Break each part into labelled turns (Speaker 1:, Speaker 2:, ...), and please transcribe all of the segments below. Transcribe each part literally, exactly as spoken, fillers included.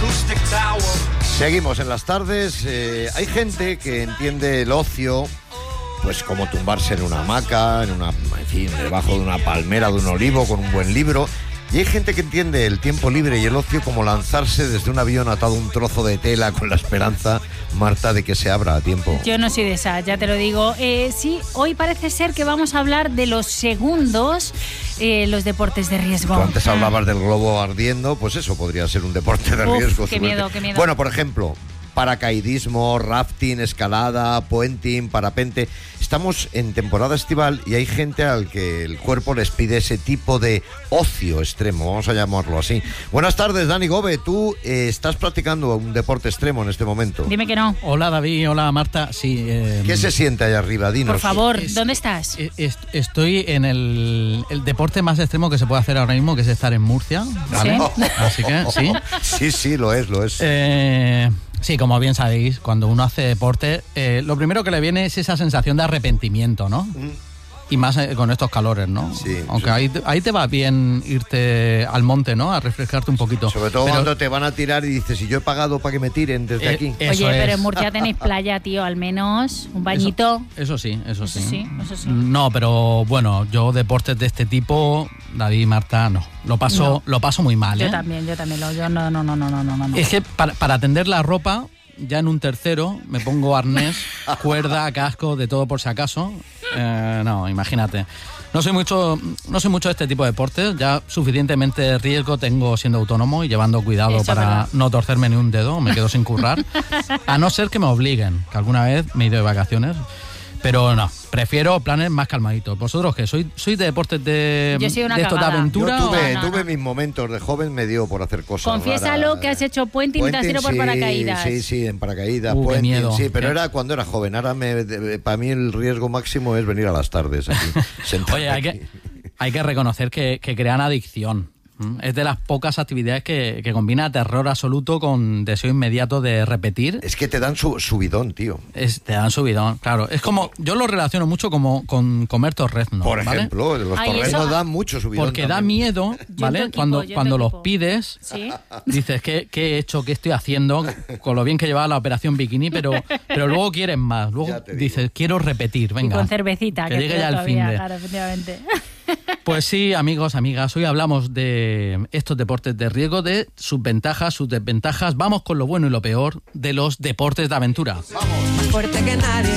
Speaker 1: Seguimos en las tardes. Eh, hay gente que entiende el ocio pues como tumbarse en una hamaca, en una, en fin, debajo de una palmera, de un olivo, con un buen libro. Y hay gente que entiende el tiempo libre y el ocio como lanzarse desde un avión atado a un trozo de tela con la esperanza, Marta, de que se abra a tiempo.
Speaker 2: Yo no soy de esa, ya te lo digo. Eh, sí, hoy parece ser que vamos a hablar de los segundos, eh, los deportes de riesgo.
Speaker 1: Tú antes hablabas del globo ardiendo, pues eso podría ser un deporte de
Speaker 2: Uf,
Speaker 1: riesgo.
Speaker 2: qué miedo, qué miedo.
Speaker 1: Bueno, por ejemplo, paracaidismo, rafting, escalada, puenting, parapente. Estamos en temporada estival y hay gente al que el cuerpo les pide ese tipo de ocio extremo, vamos a llamarlo así. Buenas tardes, Dani Gobe. Tú eh, estás practicando un deporte extremo en este momento.
Speaker 2: Dime que no.
Speaker 3: Hola, David. Hola, Marta. Sí. Eh,
Speaker 1: ¿Qué se siente allá arriba? Dinos.
Speaker 2: Por favor,
Speaker 3: es,
Speaker 2: ¿dónde estás?
Speaker 3: Es, estoy en el, el deporte más extremo que se puede hacer ahora mismo, que es estar en Murcia, ¿vale?
Speaker 2: ¿Sí?
Speaker 3: Así que, sí.
Speaker 1: Sí, sí, lo es, lo es.
Speaker 3: Eh... Sí, como bien sabéis, cuando uno hace deporte, eh, lo primero que le viene es esa sensación de arrepentimiento, ¿no? Mm. Y más eh, con estos calores, ¿no?
Speaker 1: Sí.
Speaker 3: Aunque
Speaker 1: sí.
Speaker 3: Ahí, ahí te va bien irte al monte, ¿no? A refrescarte un poquito.
Speaker 1: Sobre todo
Speaker 3: pero,
Speaker 1: cuando te van a tirar y dices, ¿y yo he pagado para que me tiren desde
Speaker 3: eh,
Speaker 1: aquí?
Speaker 2: Oye,
Speaker 3: eso
Speaker 2: pero
Speaker 3: es.
Speaker 2: en Murcia tenéis playa, tío, al menos, un bañito.
Speaker 3: Eso, eso sí, eso,
Speaker 2: Eso
Speaker 3: sí.
Speaker 2: sí, eso sí.
Speaker 3: No, pero bueno, yo deportes de este tipo, David y Marta, no. Lo paso,
Speaker 2: No.
Speaker 3: lo paso muy mal, ¿eh?
Speaker 2: Yo también, yo también. Lo, yo no, no, no, no, no, no, no.
Speaker 3: Es que para, para tender la ropa, ya en un tercero me pongo arnés, cuerda, casco, de todo por si acaso. Eh, no, imagínate. No soy mucho, no soy mucho de este tipo de deportes. Ya suficientemente riesgo tengo siendo autónomo y llevando cuidado
Speaker 2: Eso
Speaker 3: para no torcerme ni un dedo, me quedo sin currar. A no ser que me obliguen, que alguna vez me he ido de vacaciones. Pero no, prefiero planes más calmaditos. ¿Vosotros qué? ¿Sois, sois de deportes de,
Speaker 2: Yo soy una
Speaker 3: de estos de
Speaker 2: cagada.
Speaker 3: aventura?
Speaker 1: Yo tuve,
Speaker 2: No, no,
Speaker 1: tuve
Speaker 2: no.
Speaker 1: mis momentos de joven, me dio por hacer cosas
Speaker 2: Confiésalo
Speaker 1: raras.
Speaker 2: que has hecho puenting y te has ido por
Speaker 1: sí,
Speaker 2: paracaídas.
Speaker 1: Sí, sí, en paracaídas,
Speaker 3: Uh, qué
Speaker 1: puenting,
Speaker 3: miedo.
Speaker 1: sí, pero
Speaker 3: ¿Qué?
Speaker 1: era cuando era joven. Ahora me, de, para mí el riesgo máximo es venir a las tardes aquí, sentado
Speaker 3: Oye, hay
Speaker 1: aquí.
Speaker 3: que, hay que reconocer que, que crean adicción. ¿Mm? Es de las pocas actividades que, que combina terror absoluto con deseo inmediato de repetir.
Speaker 1: Es que te dan su subidón, tío.
Speaker 3: Es, te dan subidón, claro. Es como, yo lo relaciono mucho como con comer torreznos,
Speaker 1: Por
Speaker 3: ¿vale?
Speaker 1: ejemplo, los
Speaker 2: Ay,
Speaker 1: torreznos
Speaker 2: eso-
Speaker 1: dan mucho subidón.
Speaker 3: Porque da
Speaker 1: también.
Speaker 3: miedo,
Speaker 2: Yo
Speaker 3: ¿vale?
Speaker 2: en tu equipo,
Speaker 3: cuando
Speaker 2: yo en
Speaker 3: cuando
Speaker 2: tu
Speaker 3: los
Speaker 2: equipo.
Speaker 3: pides,
Speaker 2: ¿Sí?
Speaker 3: dices, ¿qué, ¿qué he hecho? ¿Qué estoy haciendo? Con lo bien que llevaba la operación bikini, pero, pero luego quieres más. Luego
Speaker 1: Ya te digo.
Speaker 3: dices, quiero repetir,
Speaker 2: Y
Speaker 3: venga.
Speaker 2: con cervecita.
Speaker 3: que llegue ya el
Speaker 2: todavía,
Speaker 3: fin de...
Speaker 2: Claro, efectivamente.
Speaker 3: Pues sí, amigos, amigas, hoy hablamos de estos deportes de riesgo, de sus ventajas, sus desventajas. Vamos con lo bueno y lo peor de los deportes de aventura.
Speaker 4: Más fuerte que nadie,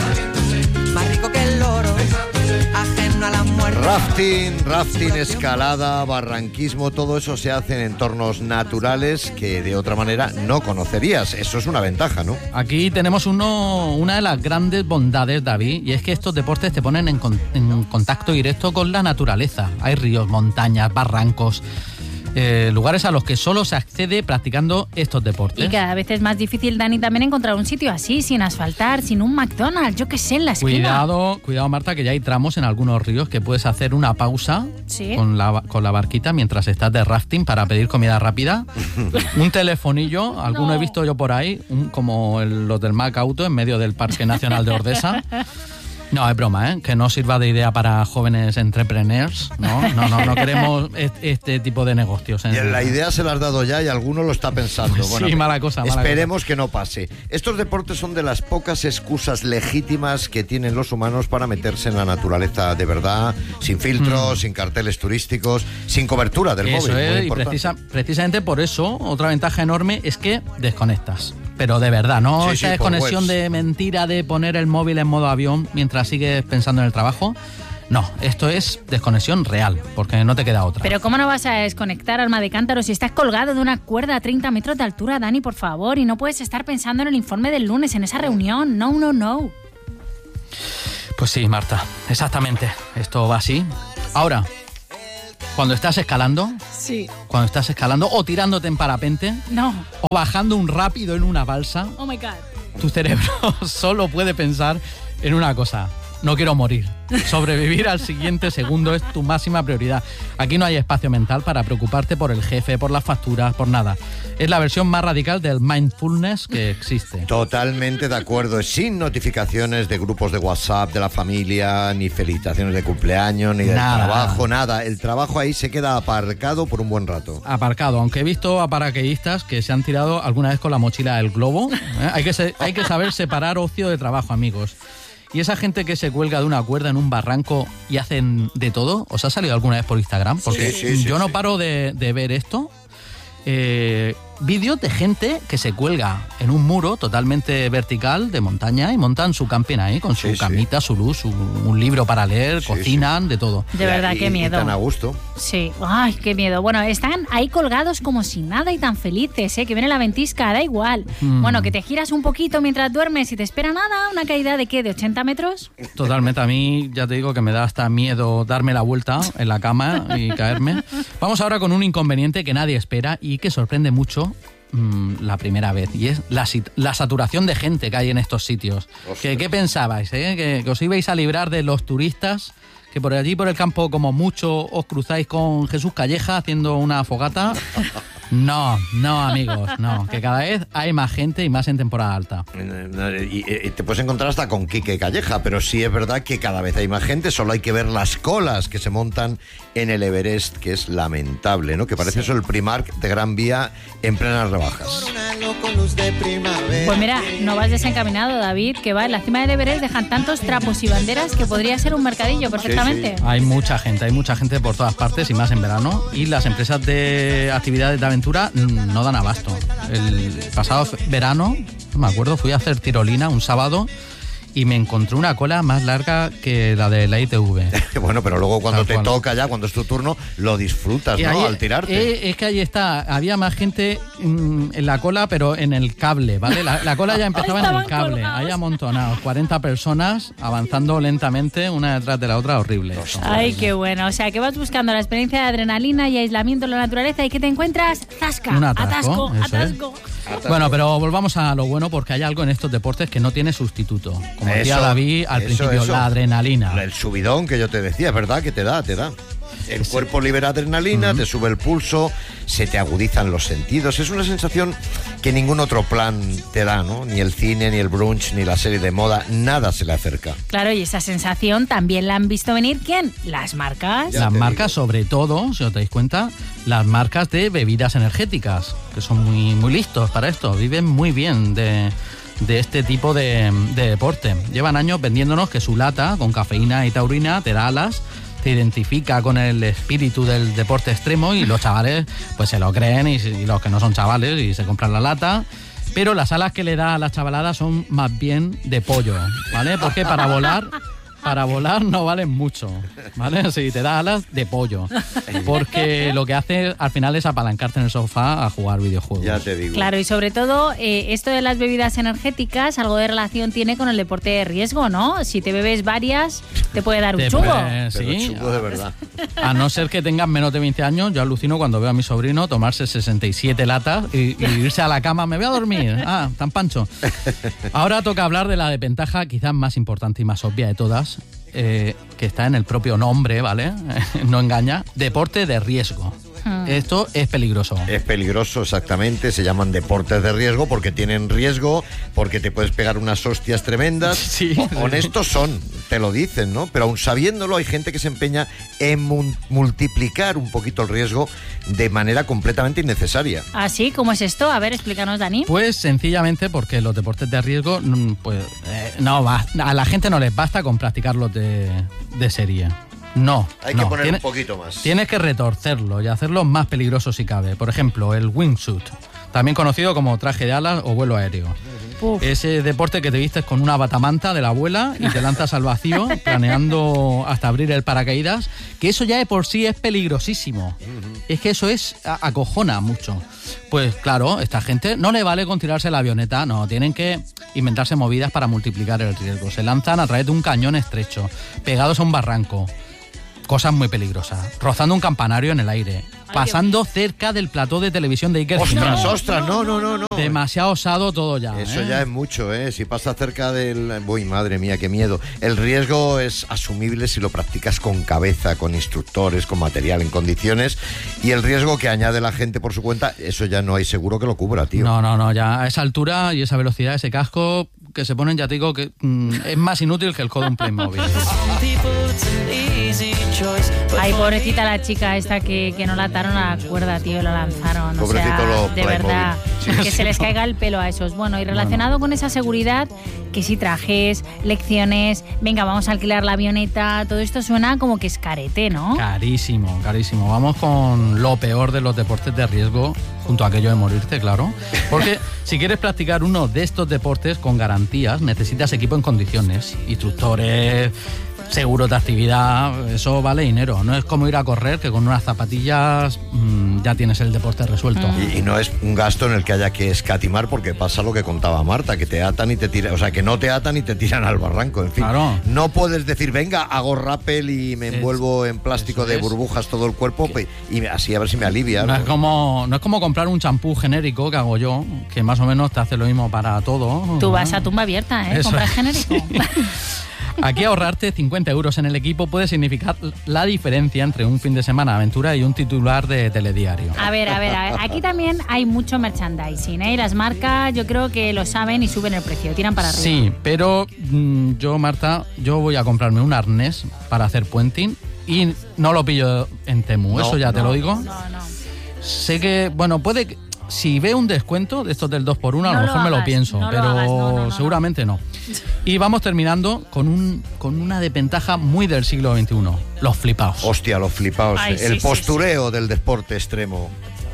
Speaker 4: más rico que el oro, ajeno a la muerte.
Speaker 1: Rafting, rafting, escalada, barranquismo, todo eso se hace en entornos naturales que de otra manera no conocerías. Eso es una ventaja, ¿no?
Speaker 3: Aquí tenemos uno, una de las grandes bondades, David, y es que estos deportes te ponen en, con, en contacto directo con la naturaleza. Hay ríos, montañas, barrancos, eh, lugares a los que solo se accede practicando estos deportes.
Speaker 2: Y cada vez es más difícil, Dani, también encontrar un sitio así, sin asfaltar, sin un McDonald's, yo qué sé, en la esquina.
Speaker 3: Cuidado, cuidado, Marta, que ya hay tramos en algunos ríos que puedes hacer una pausa
Speaker 2: Sí.
Speaker 3: con, la, con la barquita mientras estás de rafting para pedir comida rápida. Un telefonillo, alguno
Speaker 2: No.
Speaker 3: he visto yo por ahí, un- como el- los del Mac Auto en medio del Parque Nacional de Ordesa. No, es broma, ¿eh? Que no sirva de idea para jóvenes entrepreneurs, ¿no? No, no, no queremos este, este tipo de negocios. ¿eh?
Speaker 1: Y la idea se la has dado ya y alguno lo está pensando.
Speaker 3: Pues sí, mala cosa, mala
Speaker 1: esperemos que no pase. Estos deportes son de las pocas excusas legítimas que tienen los humanos para meterse en la naturaleza de verdad, sin filtros, sin carteles turísticos, sin cobertura del
Speaker 3: Eso
Speaker 1: móvil. muy
Speaker 3: es, y
Speaker 1: importante.
Speaker 3: precisa- precisamente por eso, otra ventaja enorme es que desconectas. Pero de verdad, no
Speaker 1: Sí, sí,
Speaker 3: esa
Speaker 1: por
Speaker 3: desconexión
Speaker 1: webs.
Speaker 3: de mentira de poner el móvil en modo avión mientras sigues pensando en el trabajo. No, esto es desconexión real, porque no te queda otra.
Speaker 2: Pero ¿cómo no vas a desconectar, alma de cántaro, si estás colgado de una cuerda a treinta metros de altura, Dani, por favor? Y no puedes estar pensando en el informe del lunes, en esa reunión. No, no, no.
Speaker 3: Pues sí, Marta, exactamente. Esto va así. Ahora, cuando estás escalando,
Speaker 2: Sí.
Speaker 3: cuando estás escalando o tirándote en parapente
Speaker 2: No.
Speaker 3: o bajando un rápido en una balsa,
Speaker 2: Oh my God.
Speaker 3: tu cerebro solo puede pensar en una cosa: no quiero morir. Sobrevivir al siguiente segundo es tu máxima prioridad. Aquí no hay espacio mental para preocuparte por el jefe, por las facturas, por nada. Es la versión más radical del mindfulness que existe.
Speaker 1: Totalmente de acuerdo. Sin notificaciones de grupos de WhatsApp, de la familia, ni felicitaciones de cumpleaños, ni del
Speaker 3: Nada.
Speaker 1: trabajo, nada. El trabajo ahí se queda aparcado por un buen rato.
Speaker 3: Aparcado, aunque he visto a paracaidistas que se han tirado alguna vez con la mochila del globo. ¿eh? Hay que se- hay que saber separar ocio de trabajo, amigos. Y esa gente que se cuelga de una cuerda en un barranco y hacen de todo, ¿os ha salido alguna vez por Instagram? Porque
Speaker 1: Sí, sí, sí,
Speaker 3: yo no
Speaker 1: sí.
Speaker 3: paro de, de ver esto. Eh, vídeos de gente que se cuelga en un muro totalmente vertical de montaña y montan su camping ahí con su
Speaker 1: Sí, sí.
Speaker 3: camita, su luz, su- un libro para leer,
Speaker 1: Sí,
Speaker 3: cocinan, de todo.
Speaker 2: De verdad,
Speaker 1: Y-
Speaker 2: qué
Speaker 1: y
Speaker 2: miedo.
Speaker 1: tan a gusto.
Speaker 2: Sí, ay, qué miedo. Bueno, están ahí colgados como si nada y tan felices, ¿eh? Que viene la ventisca, da igual.
Speaker 3: Mm.
Speaker 2: Bueno, que te giras un poquito mientras duermes y te espera nada, una caída de qué, de ochenta metros.
Speaker 3: Totalmente, a mí ya te digo que me da hasta miedo darme la vuelta en la cama y caerme. Vamos ahora con un inconveniente que nadie espera y que sorprende mucho mm, la primera vez, y es la, sit- la saturación de gente que hay en estos sitios. ¿Qué, qué pensabais? Eh? ¿Que, que os ibais a librar de los turistas? Que por allí, por el campo, como mucho, os cruzáis con Jesús Calleja haciendo una fogata. No, no, amigos, no. Que cada vez hay más gente y más en temporada alta.
Speaker 1: Y, y te puedes encontrar hasta con Quique Calleja, pero sí es verdad que cada vez hay más gente, solo hay que ver las colas que se montan en el Everest, que es lamentable, ¿no? Que parece eso el Primark de Gran Vía en plenas rebajas.
Speaker 2: Pues mira, no vas desencaminado, David, que va en la cima del Everest, dejan tantos trapos y banderas que podría ser un mercadillo perfectamente.
Speaker 3: Hay mucha gente, hay mucha gente por todas partes y más en verano. Y las empresas de actividades de aventura mm, no dan abasto. El pasado fe- verano, no me acuerdo, fui a hacer tirolina un sábado y me encontré una cola más larga que la de la I T V.
Speaker 1: Bueno, pero luego cuando
Speaker 3: Tal
Speaker 1: te
Speaker 3: cual.
Speaker 1: toca ya, cuando es tu turno, lo disfrutas,
Speaker 3: Y
Speaker 1: ¿no?
Speaker 3: ahí-
Speaker 1: Al tirarte.
Speaker 3: eh, es que ahí está, había más gente mm, en la cola, pero en el cable, ¿vale? La, la cola ya empezaba en el
Speaker 2: Estaban
Speaker 3: cable,
Speaker 2: colgados.
Speaker 3: ahí amontonados, cuarenta personas avanzando lentamente, una detrás de la otra, horrible. eso.
Speaker 2: Ay, qué bueno. O sea, que vas buscando la experiencia de adrenalina y aislamiento en la naturaleza y que te encuentras zasca,
Speaker 3: Un atasco,
Speaker 2: atasco,
Speaker 3: eso es.
Speaker 2: atasco.
Speaker 3: Bueno, pero volvamos a lo bueno, porque hay algo en estos deportes que no tiene sustituto. Como decía
Speaker 1: Eso,
Speaker 3: David al
Speaker 1: eso,
Speaker 3: principio,
Speaker 1: eso.
Speaker 3: la adrenalina.
Speaker 1: El subidón que yo te decía, es verdad que te da, te da. El cuerpo libera adrenalina, te sube el pulso, se te agudizan los sentidos. Es una sensación que ningún otro plan te da, ¿no? Ni el cine, ni el brunch, ni la serie de moda, nada se le acerca.
Speaker 2: Claro, y esa sensación también la han visto venir, ¿quién? Las marcas.
Speaker 1: Ya
Speaker 3: Las
Speaker 1: te
Speaker 3: marcas,
Speaker 1: digo.
Speaker 3: sobre todo, si os dais cuenta, las marcas de bebidas energéticas, que son muy, muy listos para esto, viven muy bien de, de este tipo de, de deporte. Llevan años vendiéndonos que su lata, con cafeína y taurina, te da alas, te identifica con el espíritu del deporte extremo y los chavales pues se lo creen y, y los que no son chavales y se compran la lata. Pero las alas que le da a las chavaladas son más bien de pollo, ¿vale? Porque para volar... Para volar no valen mucho, ¿vale? Si te da alas, de pollo. Porque lo que hace al final es apalancarte en el sofá a jugar videojuegos.
Speaker 1: Ya te digo.
Speaker 2: Claro, y sobre todo, eh, esto de las bebidas energéticas, algo de relación tiene con el deporte de riesgo, ¿no? Si te bebes varias, te puede dar un
Speaker 3: Te
Speaker 2: chungo.
Speaker 3: puede-
Speaker 1: Pero
Speaker 3: sí,
Speaker 1: chungo de verdad.
Speaker 3: a no ser que tengas menos de veinte años, yo alucino cuando veo a mi sobrino tomarse sesenta y siete latas y, y irse a la cama, me voy a dormir, ah, tan pancho. Ahora toca hablar de la desventaja quizás más importante y más obvia de todas, eh, que está en el propio nombre, ¿vale? No engaña, deporte de riesgo. Esto es peligroso.
Speaker 1: Es peligroso, exactamente. Se llaman deportes de riesgo porque tienen riesgo, porque te puedes pegar unas hostias tremendas.
Speaker 3: Sí.
Speaker 1: Honestos son, te lo dicen, ¿no? Pero aún sabiéndolo, hay gente que se empeña en mun- multiplicar un poquito el riesgo de manera completamente innecesaria.
Speaker 2: ¿Así? ¿Cómo es esto? A ver, explícanos, Dani.
Speaker 3: Pues sencillamente porque los deportes de riesgo, mm, pues eh, no va, a la gente no les basta con practicarlos de, de serie. No.
Speaker 1: Hay
Speaker 3: no.
Speaker 1: que poner
Speaker 3: Tiene-
Speaker 1: un poquito más.
Speaker 3: Tienes que retorcerlo y hacerlo más peligroso si cabe. Por ejemplo, el wingsuit, también conocido como traje de alas o vuelo aéreo.
Speaker 2: Uf.
Speaker 3: Ese deporte que te vistes con una batamanta de la abuela y te lanzas al vacío, planeando hasta abrir el paracaídas, que eso ya de por sí es peligrosísimo. Es que eso es a- acojona mucho. Pues claro, esta gente no le vale con tirarse la avioneta, no, tienen que inventarse movidas para multiplicar el riesgo. Se lanzan a través de un cañón estrecho, pegados a un barranco. cosas muy peligrosas. Rozando un campanario en el aire.
Speaker 2: Ay,
Speaker 3: pasando cerca del plató de televisión de Iker
Speaker 1: Ostras,
Speaker 3: Jiménez.
Speaker 1: ostras, no, no, no, no.
Speaker 3: Demasiado osado todo ya.
Speaker 1: Eso
Speaker 3: ¿eh?
Speaker 1: ya es mucho, ¿eh? Si pasa cerca del... Uy, madre mía, qué miedo. El riesgo es asumible si lo practicas con cabeza, con instructores, con material en condiciones. Y el riesgo que añade la gente por su cuenta, eso ya no hay seguro que lo cubra, tío.
Speaker 3: No, no, no, ya a esa altura y esa velocidad, ese casco que se ponen, ya te digo, que mm, es más inútil que el codo de un Playmobil.
Speaker 2: Ay, pobrecita la chica esta que, que no la ataron a la cuerda, tío, la lanzaron.
Speaker 1: Pobrecito
Speaker 2: o sea,
Speaker 1: los
Speaker 2: de
Speaker 1: Playmobil.
Speaker 2: verdad,
Speaker 1: Sí.
Speaker 2: que se les caiga el pelo a esos. Bueno, y relacionado con esa seguridad, que si trajes, lecciones, venga, vamos a alquilar la avioneta, todo esto suena como que es carete, ¿no?
Speaker 3: Carísimo, carísimo. Vamos con lo peor de los deportes de riesgo, junto a aquello de morirte, claro. Porque si quieres practicar uno de estos deportes con garantías, necesitas equipo en condiciones, instructores, seguros de actividad, eso vale dinero. No es como ir a correr, que con unas zapatillas mmm, ya tienes el deporte resuelto.
Speaker 1: Y, y no es un gasto en el que haya que escatimar, porque pasa lo que contaba Marta, que te atan y te tiran, o sea, que no te atan y te tiran al barranco, en fin.
Speaker 3: Claro.
Speaker 1: No puedes decir, venga, hago rappel y me envuelvo en plástico de
Speaker 3: es.
Speaker 1: burbujas todo el cuerpo y así a ver si me alivia.
Speaker 3: No
Speaker 1: ¿no?
Speaker 3: es como, no es como comprar un champú genérico que hago yo, que más o menos te hace lo mismo para todo.
Speaker 2: Tú vas a tumba abierta, ¿eh?
Speaker 3: Eso.
Speaker 2: Compras genérico.
Speaker 3: Aquí ahorrarte cincuenta euros en el equipo puede significar la diferencia entre un fin de semana de aventura y un titular de telediario.
Speaker 2: A ver, a ver, a ver, aquí también hay mucho merchandising, ¿eh? Y las marcas yo creo que lo saben y suben el precio, tiran para arriba.
Speaker 3: Sí, pero mmm, yo, Marta, yo voy a comprarme un arnés para hacer puenting y no lo pillo en Temu,
Speaker 1: No,
Speaker 3: eso ya te
Speaker 1: no,
Speaker 3: lo digo.
Speaker 2: No, no.
Speaker 3: Sé que, bueno, puede que... Si veo un descuento de estos del dos por uno, a
Speaker 2: No
Speaker 3: lo
Speaker 2: lo
Speaker 3: mejor me lo
Speaker 2: hagas,
Speaker 3: pienso,
Speaker 2: no lo
Speaker 3: pero
Speaker 2: hagas, no, no, no,
Speaker 3: seguramente no. Y vamos terminando con, un, con una desventaja muy del siglo veintiuno, los flipaos.
Speaker 1: Hostia, los flipaos.
Speaker 2: Ay, sí,
Speaker 1: el
Speaker 2: sí,
Speaker 1: postureo sí. del deporte extremo.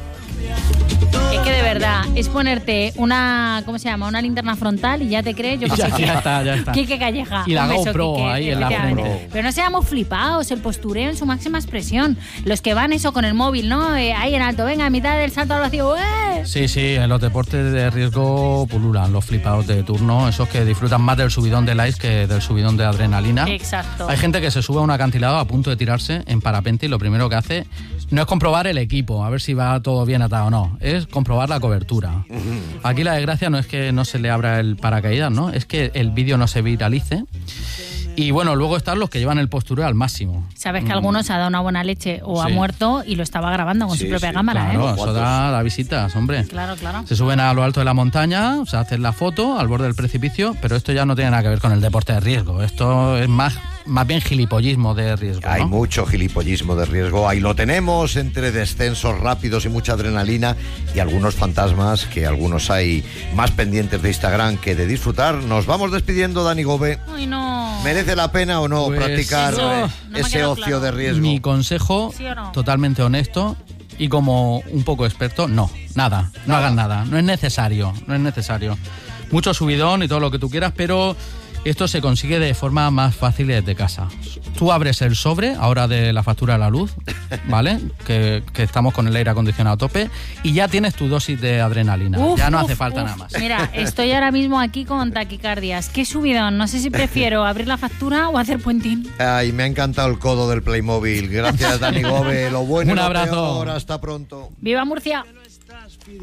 Speaker 2: Es que de verdad, es ponerte una, ¿cómo se llama? Una linterna frontal y ya te crees, yo
Speaker 3: Y
Speaker 2: que
Speaker 3: ya,
Speaker 2: sé
Speaker 3: ya está, ya está.
Speaker 2: Quique Calleja.
Speaker 3: Y la
Speaker 2: Un beso,
Speaker 3: GoPro
Speaker 2: Quique,
Speaker 3: ahí en la
Speaker 2: efectivamente.
Speaker 3: frente.
Speaker 2: Pero no seamos flipados, el postureo en su máxima expresión. Los que van eso con el móvil, ¿no? Eh, ahí en alto, venga, a mitad del salto al vacío, ¡eh!
Speaker 3: Sí, sí, en los deportes de riesgo pululan los flipados de turno, esos que disfrutan más del subidón de likes que del subidón de adrenalina.
Speaker 2: Exacto.
Speaker 3: Hay gente que se sube a un acantilado a punto de tirarse en parapente y lo primero que hace no es comprobar el equipo, a ver si va todo bien atado o no, es comprobar la cobertura. Aquí la desgracia no es que no se le abra el paracaídas, ¿no? Es que el vídeo no se viralice. Y bueno, luego están los que llevan el postureo al máximo.
Speaker 2: Sabes que alguno se ha dado una buena leche o
Speaker 3: Sí.
Speaker 2: ha muerto y lo estaba grabando con
Speaker 1: Sí,
Speaker 2: su propia
Speaker 1: sí,
Speaker 2: cámara,
Speaker 3: Claro,
Speaker 2: ¿eh?
Speaker 3: eso da, da visitas, hombre.
Speaker 2: Claro, claro.
Speaker 3: Se suben a lo alto de la montaña, se hacen la foto al borde del precipicio, pero esto ya no tiene nada que ver con el deporte de riesgo. Esto es más, más bien gilipollismo de riesgo, ¿no?
Speaker 1: Hay mucho gilipollismo de riesgo. Ahí lo tenemos entre descensos rápidos y mucha adrenalina y algunos fantasmas que algunos hay más pendientes de Instagram que de disfrutar. Nos vamos despidiendo, Dani Gobe.
Speaker 2: Ay, no.
Speaker 1: ¿Merece la pena o no
Speaker 3: Pues
Speaker 1: practicar
Speaker 3: eso
Speaker 1: eh,
Speaker 2: no me ha
Speaker 1: ese
Speaker 2: quedado
Speaker 1: ocio
Speaker 2: claro.
Speaker 1: de riesgo?
Speaker 3: Mi consejo,
Speaker 2: ¿Sí o no?
Speaker 3: totalmente honesto y como un poco experto, no, nada, no
Speaker 1: Nada.
Speaker 3: hagan nada, no es necesario, no es necesario. Mucho subidón y todo lo que tú quieras, pero esto se consigue de forma más fácil desde casa. Tú abres el sobre, ahora de la factura de la luz, ¿vale? Que, que estamos con el aire acondicionado a tope y ya tienes tu dosis de adrenalina.
Speaker 2: Uf,
Speaker 3: ya no
Speaker 2: uf,
Speaker 3: hace falta
Speaker 2: uf.
Speaker 3: nada más.
Speaker 2: Mira, estoy ahora mismo aquí con taquicardias. Qué subidón. No sé si prefiero abrir la factura o hacer puentín.
Speaker 1: Ay, me ha encantado el codo del Playmobil. Gracias, Dani Gobe. Lo bueno y
Speaker 3: Un
Speaker 1: lo
Speaker 3: abrazo.
Speaker 1: peor. Hasta pronto.
Speaker 2: ¡Viva Murcia!